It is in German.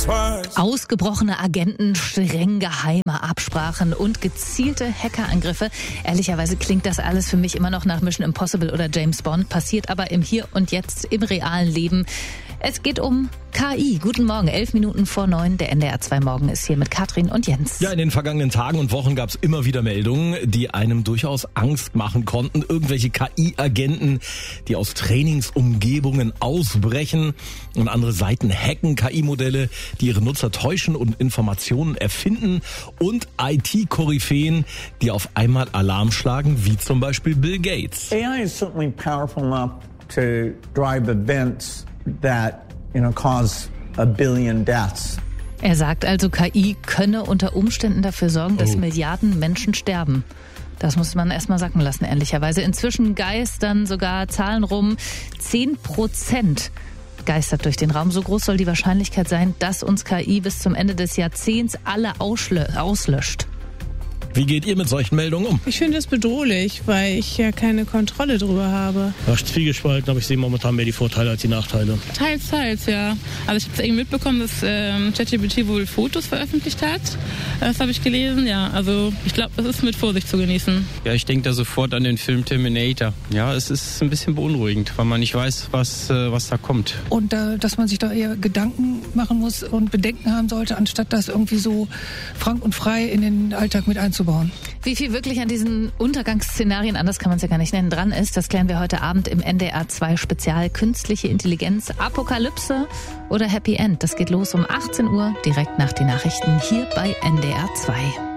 Ausgebrochene Agenten, streng geheime Absprachen und gezielte Hackerangriffe. Ehrlicherweise klingt das alles für mich immer noch nach Mission Impossible oder James Bond, passiert aber im Hier und Jetzt, im realen Leben. Es geht um KI. Guten Morgen, 11:11. Der NDR 2 Morgen ist hier mit Katrin und Jens. Ja, in den vergangenen Tagen und Wochen gab es immer wieder Meldungen, die einem durchaus Angst machen konnten. Irgendwelche KI-Agenten, die aus Trainingsumgebungen ausbrechen, und andere Seiten hacken KI-Modelle, die ihre Nutzer täuschen und Informationen erfinden, und IT-Koryphäen, die auf einmal Alarm schlagen, wie zum Beispiel Bill Gates. AI is certainly powerful enough to drive events that, cause 1 billion deaths. Er sagt also, KI könne unter Umständen dafür sorgen, dass Milliarden Menschen sterben. Das muss man erstmal sacken lassen, ehrlicherweise. Inzwischen geistern sogar Zahlen rum. 10% geistert durch den Raum. So groß soll die Wahrscheinlichkeit sein, dass uns KI bis zum Ende des Jahrzehnts alle auslöscht. Wie geht ihr mit solchen Meldungen um? Ich finde es bedrohlich, weil ich ja keine Kontrolle drüber habe. Ach, zwiegespalten, aber ich sehe momentan mehr die Vorteile als die Nachteile. Teils, ja. Also ich habe es irgendwie mitbekommen, dass ChatGPT wohl Fotos veröffentlicht hat. Das habe ich gelesen, ja. Also ich glaube, das ist mit Vorsicht zu genießen. Ja, ich denke da sofort an den Film Terminator. Ja, es ist ein bisschen beunruhigend, weil man nicht weiß, was da kommt. Und dass man sich da eher Gedanken machen muss und Bedenken haben sollte, anstatt das irgendwie so frank und frei in den Alltag mit einzubauen. Wie viel wirklich an diesen Untergangsszenarien, anders kann man es ja gar nicht nennen, dran ist, das klären wir heute Abend im NDR 2 Spezial Künstliche Intelligenz, Apokalypse oder Happy End. Das geht los um 18 Uhr, direkt nach den Nachrichten hier bei NDR 2.